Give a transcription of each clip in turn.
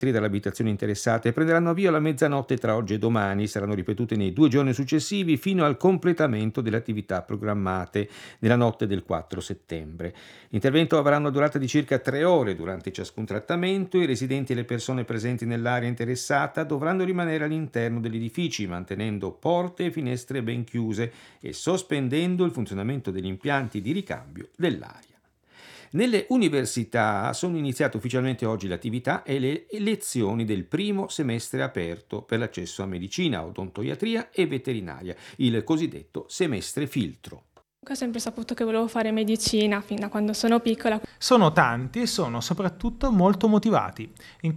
dalle abitazioni interessate prenderanno avvio alla mezzanotte tra oggi e domani, saranno ripetute nei 2 giorni successivi fino al completamento delle attività programmate nella notte del 4 settembre. L'intervento avrà una durata di circa 3 ore. Durante ciascun trattamento i residenti e le persone presenti nell'area interessata dovranno rimanere all'interno degli edifici, mantenendo porte e finestre ben chiuse e sospendendo il funzionamento degli impianti di ricambio dell'aria. Nelle università sono iniziate ufficialmente oggi le attività e le lezioni del primo semestre aperto per l'accesso a medicina, odontoiatria e veterinaria, il cosiddetto semestre filtro. Ho sempre saputo che volevo fare medicina fin da quando sono piccola. Sono tanti e sono soprattutto molto motivati. In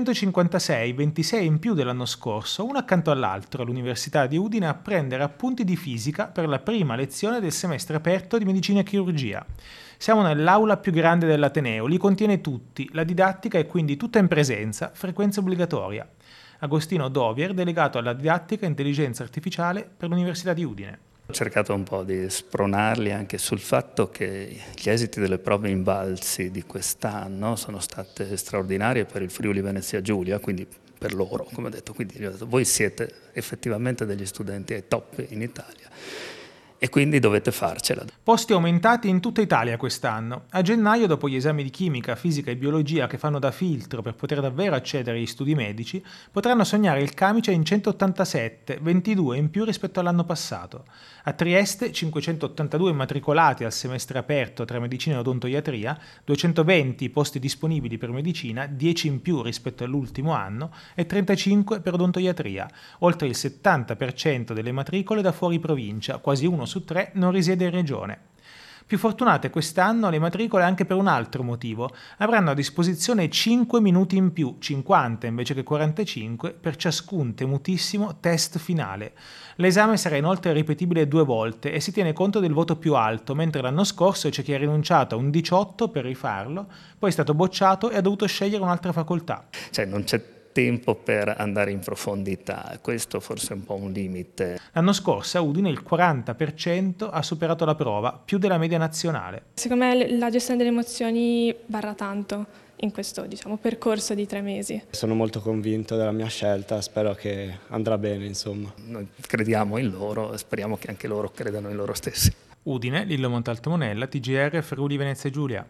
456, 26 in più dell'anno scorso, uno accanto all'altro all'Università di Udine a prendere appunti di fisica per la prima lezione del semestre aperto di medicina e chirurgia. Siamo nell'aula più grande dell'Ateneo, li contiene tutti, la didattica è quindi tutta in presenza, frequenza obbligatoria. Agostino Dovier, delegato alla didattica e intelligenza artificiale per l'Università di Udine. Ho cercato un po' di spronarli anche sul fatto che gli esiti delle prove Invalsi di quest'anno sono state straordinarie per il Friuli Venezia Giulia, quindi per loro, come ho detto. Quindi gli ho detto, voi siete effettivamente degli studenti ai top in Italia e quindi dovete farcela. Posti aumentati in tutta Italia quest'anno. A gennaio, dopo gli esami di chimica, fisica e biologia che fanno da filtro per poter davvero accedere agli studi medici, potranno sognare il camice in 187, 22 in più rispetto all'anno passato. A Trieste 582 immatricolati al semestre aperto tra medicina e odontoiatria, 220 posti disponibili per medicina, 10 in più rispetto all'ultimo anno e 35 per odontoiatria, oltre il 70% delle matricole da fuori provincia, quasi uno su 3 non risiede in regione. Più fortunate quest'anno le matricole anche per un altro motivo. Avranno a disposizione 5 minuti in più, 50 invece che 45, per ciascun temutissimo test finale. L'esame sarà inoltre ripetibile 2 volte e si tiene conto del voto più alto, mentre l'anno scorso c'è chi ha rinunciato a un 18 per rifarlo, poi è stato bocciato e ha dovuto scegliere un'altra facoltà. Non c'è tempo per andare in profondità, questo forse è un po' un limite. L'anno scorso a Udine il 40% ha superato la prova, più della media nazionale. Secondo me la gestione delle emozioni barra tanto in questo percorso di 3 mesi. Sono molto convinto della mia scelta, spero che andrà bene, insomma. Noi crediamo in loro e speriamo che anche loro credano in loro stessi. Udine, Lillo Montalto Monella, TGR, Friuli Venezia Giulia.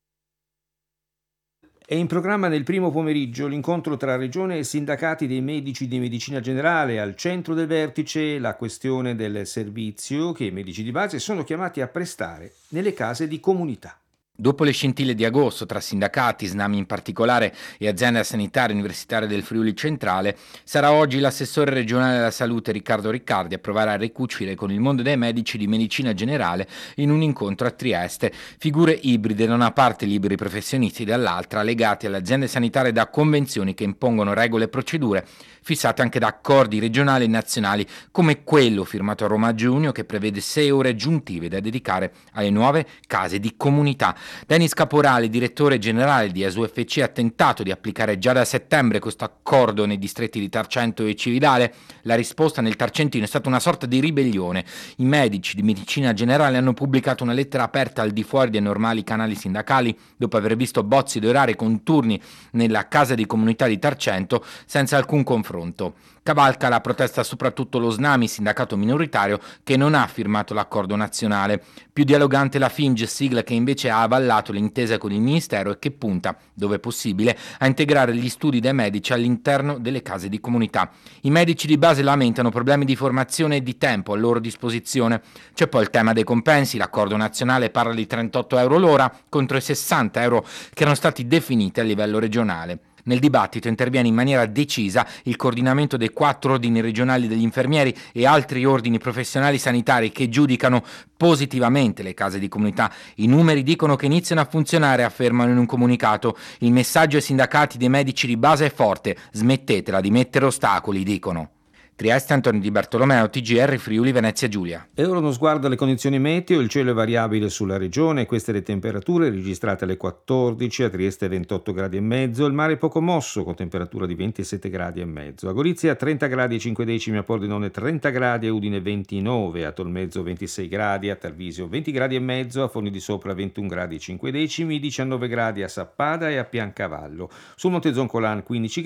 È in programma nel primo pomeriggio l'incontro tra Regione e sindacati dei medici di medicina generale. Al centro del vertice la questione del servizio che i medici di base sono chiamati a prestare nelle case di comunità. Dopo le scintille di agosto tra sindacati, Snami in particolare e azienda sanitaria universitaria del Friuli Centrale, sarà oggi l'assessore regionale alla salute Riccardo Riccardi a provare a ricucire con il mondo dei medici di medicina generale in un incontro a Trieste. Figure ibride, da una parte liberi professionisti, dall'altra legati alle aziende sanitarie da convenzioni che impongono regole e procedure fissate anche da accordi regionali e nazionali, come quello firmato a Roma a giugno che prevede 6 ore aggiuntive da dedicare alle nuove case di comunità. Denis Caporali, direttore generale di ASUFC, ha tentato di applicare già da settembre questo accordo nei distretti di Tarcento e Cividale. La risposta nel Tarcentino è stata una sorta di ribellione. I medici di medicina generale hanno pubblicato una lettera aperta al di fuori dei normali canali sindacali dopo aver visto bozzi di orari con turni nella casa di comunità di Tarcento senza alcun confronto. Cavalca la protesta soprattutto lo Snami, sindacato minoritario, che non ha firmato l'accordo nazionale. Più dialogante la Finge, sigla che invece ha avallato l'intesa con il Ministero e che punta, dove possibile, a integrare gli studi dei medici all'interno delle case di comunità. I medici di base lamentano problemi di formazione e di tempo a loro disposizione. C'è poi il tema dei compensi. L'accordo nazionale parla di 38 euro l'ora contro i 60 euro che erano stati definiti a livello regionale. Nel dibattito interviene in maniera decisa il coordinamento dei 4 ordini regionali degli infermieri e altri ordini professionali sanitari che giudicano positivamente le case di comunità. I numeri dicono che iniziano a funzionare, affermano in un comunicato. Il messaggio ai sindacati dei medici di base è forte: smettetela di mettere ostacoli, dicono. Trieste, Antonio Di Bartolomeo, TGR, Friuli Venezia Giulia. E ora uno sguardo alle condizioni meteo. Il cielo è variabile sulla regione, queste le temperature registrate alle 14, a Trieste 28 gradi e mezzo, il mare poco mosso con temperatura di 27 gradi e mezzo, a Gorizia 30 gradi e 5 decimi, a Pordenone 30 gradi, a Udine 29, a Tolmezzo 26 gradi, a Tarvisio 20 gradi e mezzo, a Forni di Sopra 21 gradi e 5 decimi, 19 gradi a Sappada e a Piancavallo, sul Monte Zoncolan 15 gradi.